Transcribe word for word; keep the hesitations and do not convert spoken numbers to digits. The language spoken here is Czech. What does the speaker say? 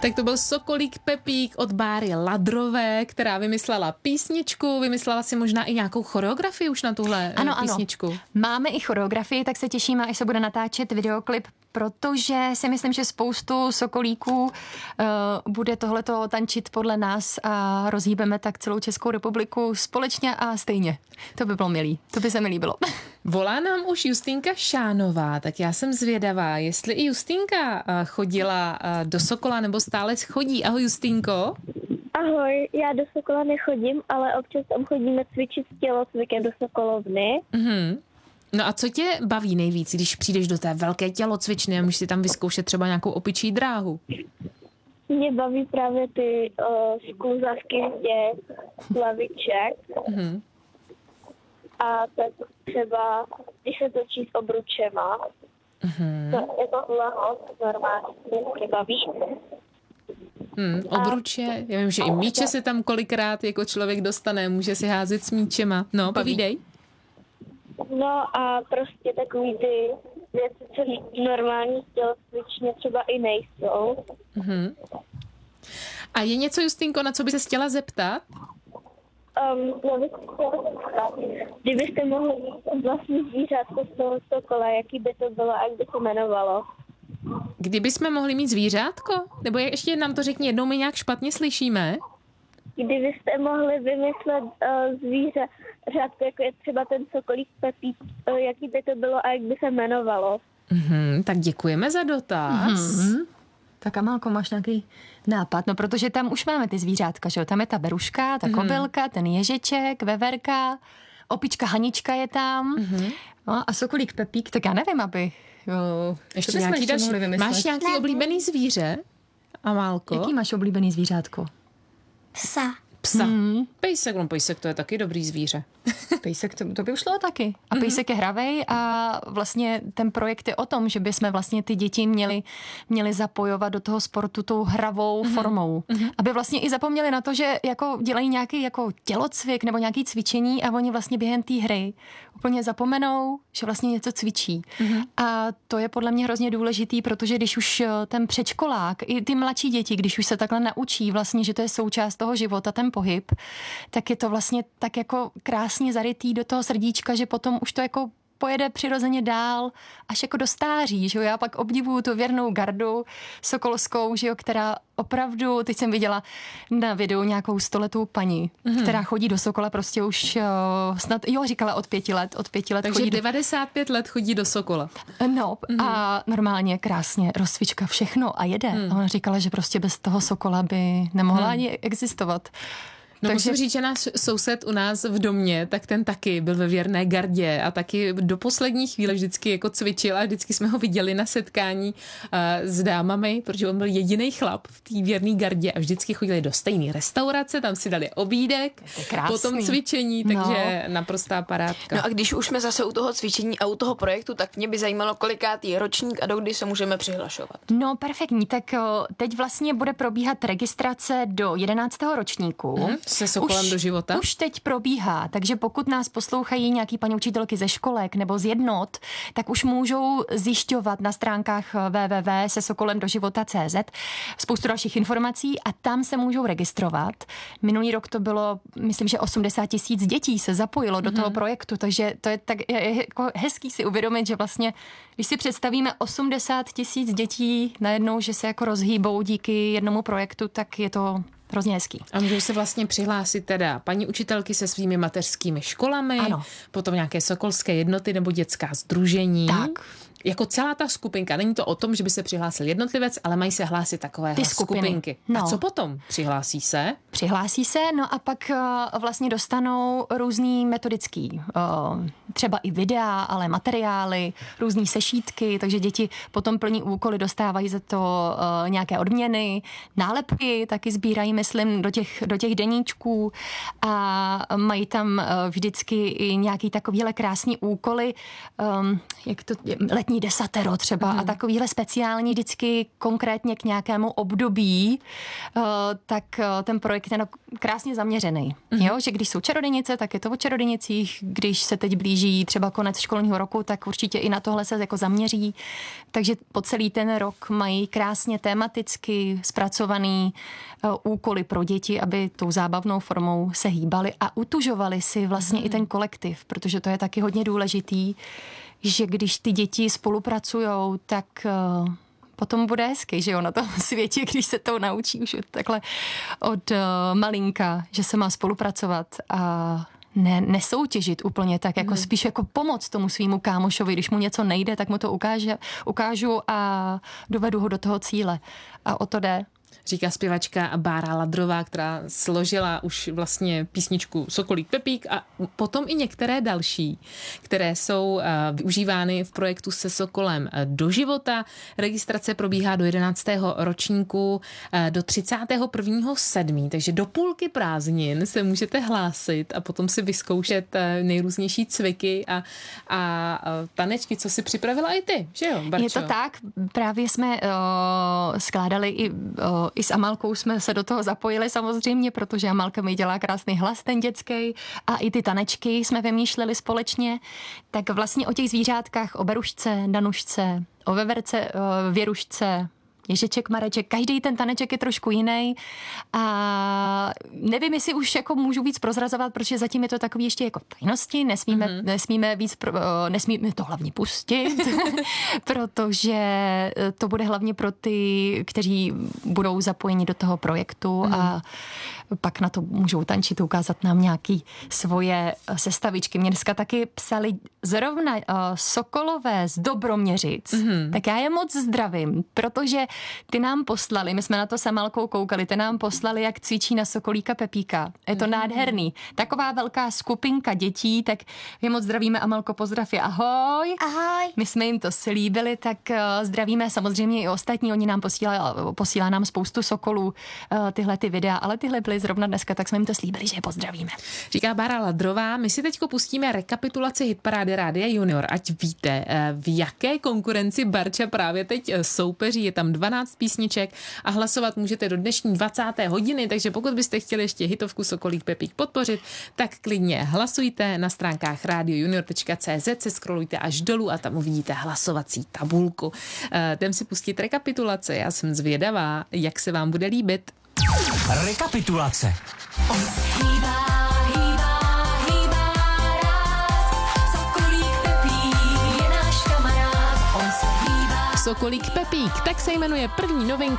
Tak to byl Sokolík Pepík od Báry Ladrové, která vymyslela písničku, vymyslela si možná i nějakou choreografii už na tuhle ano, písničku. Ano, máme i choreografii, tak se těšíme, až se bude natáčet videoklip, protože si myslím, že spoustu sokolíků uh, bude tohleto tančit podle nás a rozhýbeme tak celou Českou republiku společně a stejně. To by bylo milý, to by se mi líbilo. Volá nám už Justýnka Šánová, tak já jsem zvědavá, jestli i Justýnka chodila do Sokola nebo stále chodí. Ahoj Justýnko. Ahoj, já do Sokola nechodím, ale občas tam chodíme cvičit s tělocvikem do Sokolovny. Mhm. No a co tě baví nejvíc, když přijdeš do té velké tělocvičny a můžeš si tam vyzkoušet třeba nějakou opičí dráhu? Mě baví právě ty uh, skluzavky těch laviček. Mhm. A tak třeba, když se točí s obručema, Mhm. to je to hula host normálně, mě baví. Hmm, obruče, já vím, že i míče se tam kolikrát jako člověk dostane, může si házet s míčema. No, povídej. No a prostě takový ty věci, co normální tělocvičně třeba i nejsou. Mhm. A je něco, Justýnko, na co by se chtěla zeptat? Um, já bych chtěla zeptat, kdybyste mohli mít vlastní zvířátko z toho Sokola, jaký by to bylo a jak by se jmenovalo? Kdybychom mohli mít zvířátko? Nebo ještě nám to řekni, jednou my nějak špatně slyšíme? Kdybyste mohli vymyslet uh, zvíře, řádko, jako je třeba ten Sokolík Pepík, uh, jaký by to bylo a jak by se jmenovalo? Mhm, tak děkujeme za dotaz. Mhm. Tak Amálko, máš nějaký nápad? No, protože tam už máme ty zvířátka, že jo? Tam je ta beruška, ta kobylka, ten ježeček, veverka, opička Hanička je tam. Mm-hmm. No, a Sokolík Pepík, tak já nevím, aby... Jo, ještě nějaký další. Máš nějaký oblíbený zvíře, Amálko? Jaký máš oblíbený zvířátko? Psa. Psa. Hmm. Pejsek, no pejsek to je taky dobrý zvíře. Pejsek, to, to by už šlo taky. A pejsek je hravej a vlastně ten projekt je o tom, že bychom vlastně ty děti měli, měli zapojovat do toho sportu tou hravou mm-hmm. formou. Mm-hmm. Aby vlastně i zapomněli na to, že jako dělají nějaký jako tělocvik nebo nějaký cvičení a oni vlastně během té hry úplně zapomenou, že vlastně něco cvičí. Mm-hmm. A to je podle mě hrozně důležitý, protože když už ten předškolák, i ty mladší děti, když už se takhle naučí vlastně, že to je součást toho života, ten pohyb, tak je to vlastně tak jako krásně zarytý do toho srdíčka, že potom už to jako pojede přirozeně dál až jako do stáří, že jo? Já pak obdivuju tu věrnou gardu sokolskou, že jo, která opravdu, teď jsem viděla na videu nějakou stoletou paní, mm-hmm. která chodí do Sokola prostě už uh, snad, jo, říkala od pěti let, od pěti let. Takže chodí devadesát pět let chodí do Sokola. No mm-hmm. a normálně krásně rozcvička všechno a jede. Mm. A ona říkala, že prostě bez toho Sokola by nemohla mm. ani existovat. No Takže... musím říct, že náš soused u nás v domě, tak ten taky byl ve věrné gardě a taky do poslední chvíle vždycky jako cvičil a vždycky jsme ho viděli na setkání uh, s dámami, protože on byl jediný chlap v té věrné gardě a vždycky chodili do stejné restaurace, tam si dali obídek, potom cvičení, takže no. naprostá parádka. No a když už jsme zase u toho cvičení a u toho projektu, tak mě by zajímalo, kolikátý ročník a dokdy se můžeme přihlašovat. No perfektní, tak teď vlastně bude probíhat registrace do jedenáctého ročníku. Hmm. Se Sokolem už, do života? Už teď probíhá, takže pokud nás poslouchají nějaký paní učitelky ze školek nebo z jednot, tak už můžou zjišťovat na stránkách w w w tečka se sokolem do života tečka cé zet spoustu dalších informací a tam se můžou registrovat. Minulý rok to bylo, myslím, že osmdesát tisíc dětí se zapojilo mm-hmm. do toho projektu, takže to je tak je, je jako hezký si uvědomit, že vlastně, když si představíme osmdesát tisíc dětí najednou, že se jako rozhýbou díky jednomu projektu, tak je to hrozně hezký. A můžou se vlastně přihlásit teda paní učitelky se svými mateřskými školami, ano. potom nějaké sokolské jednoty nebo dětská sdružení. Tak. Jako celá ta skupinka. Není to o tom, že by se přihlásil jednotlivec, ale mají se hlásit takové skupinky. No. A co potom? Přihlásí se? Přihlásí se, no a pak uh, vlastně dostanou různý metodický, uh, třeba i videa, ale materiály, různý sešítky, takže děti potom plní úkoly, dostávají za to uh, nějaké odměny, nálepky taky sbírají, myslím, do těch, do těch deníčků a mají tam uh, vždycky i nějaký takovýhle krásný úkoly, um, jak to, letní letní desatero třeba mm. a takovýhle speciální vždycky konkrétně k nějakému období, uh, tak uh, ten projekt je no, krásně zaměřený. Mm. Jo? Že když jsou čarodějnice, tak je to o čarodějnicích, když se teď blíží třeba konec školního roku, tak určitě i na tohle se jako zaměří. Takže po celý ten rok mají krásně tematicky zpracovaný uh, úkoly pro děti, aby tou zábavnou formou se hýbali a utužovali si vlastně mm. i ten kolektiv, protože to je taky hodně důležitý, že když ty děti spolupracujou, tak uh, potom bude hezky, že jo, na tom světě, když se to naučí už takhle od uh, malinka, že se má spolupracovat a ne, nesoutěžit úplně tak, jako mm. spíš jako pomoct tomu svýmu kámošovi, když mu něco nejde, tak mu to ukáže, ukážu a dovedu ho do toho cíle. A o to jde. Říká zpěvačka Bára Ladrová, která složila už vlastně písničku Sokolík Pepík a potom i některé další, které jsou uh, využívány v projektu Se Sokolem do života. Registrace probíhá do jedenáctého ročníku uh, do třicátého prvního sedmého takže do půlky prázdnin se můžete hlásit a potom si vyzkoušet uh, nejrůznější cviky a, a uh, tanečky, co si připravila i ty, že jo, Barčo? Je to tak, právě jsme uh, skládali i uh, i s Amalkou jsme se do toho zapojili samozřejmě, protože Amalka mi dělá krásný hlas ten dětský a i ty tanečky jsme vymýšleli společně. Tak vlastně o těch zvířátkách, o berušce, danušce, o veverce, o věrušce, Ježeček, Mareček, každý ten taneček je trošku jiný a nevím, jestli už jako můžu víc prozrazovat, protože zatím je to takový ještě jako tajnosti, nesmíme, mm-hmm. nesmíme víc, nesmíme to hlavně pustit, protože to bude hlavně pro ty, kteří budou zapojeni do toho projektu mm-hmm. a pak na to můžou tančit, ukázat nám nějaký svoje sestavičky. Mě dneska taky psali zrovna uh, Sokolové z Dobroměřic, mm-hmm. tak já je moc zdravím, protože ty nám poslali, my jsme na to s Amalkou koukali, ty nám poslali, jak cvičí na Sokolíka Pepíka. Je to mm-hmm. nádherný. Taková velká skupinka dětí, tak je moc zdravíme. Amalko, pozdrav je, ahoj. Ahoj. My jsme jim to slíbili, tak uh, zdravíme samozřejmě i ostatní, oni nám posílá, posílá nám spoustu sokolů uh, tyhle ty videa, ale tyhle byly zrovna dneska, tak jsme jim to slíbili, že je pozdravíme. Říká Bára Ladrová, my si teďko pustíme rekapitulaci hitparády Rádia Junior, ať víte, v jaké konkurenci Barča právě teď soupeří, je tam dvanáct písniček a hlasovat můžete do dnešní dvacáté hodiny, takže pokud byste chtěli ještě hitovku Sokolík Pepík podpořit, tak klidně hlasujte na stránkách radio junior tečka cé zet, se scrollujte až dolů a tam uvidíte hlasovací tabulku. Jdem si pustit rekapitulace, já jsem zvědavá, jak se vám bude líbit. Rekapitulace. On se hýbá, hýbá, hýbá rád. Sokolík Pepík je náš kamarád. On se hýbá. Sokolík Pepík, tak se jmenuje první novinka